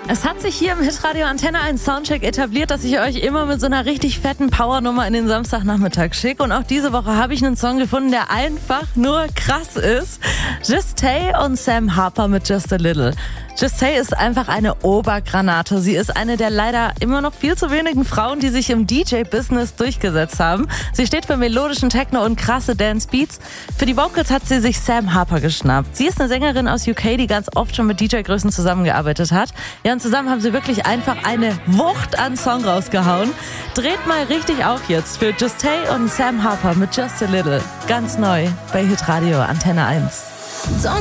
Es hat sich hier im Hitradio Antenne 1 Soundcheck etabliert, dass ich euch immer mit so einer richtig fetten Powernummer in den Samstagnachmittag schicke. Und auch diese Woche habe ich einen Song gefunden, der einfach nur krass ist. Just Tay und Sam Harper mit Just a Little. Just Tay ist einfach eine Obergranate. Sie ist eine der leider immer noch viel zu wenigen Frauen, die sich im DJ-Business durchgesetzt haben. Sie steht für melodischen Techno und krasse Dance-Beats. Für die Vocals hat sie sich Sam Harper geschnappt. Sie ist eine Sängerin aus UK, die ganz oft schon mit DJ-Größen zusammengearbeitet hat. Ja, und zusammen haben sie wirklich einfach eine Wucht an Song rausgehauen. Dreht mal richtig auf jetzt für Just Tay und Sam Harper mit Just a Little. Ganz neu bei Hitradio Antenne 1.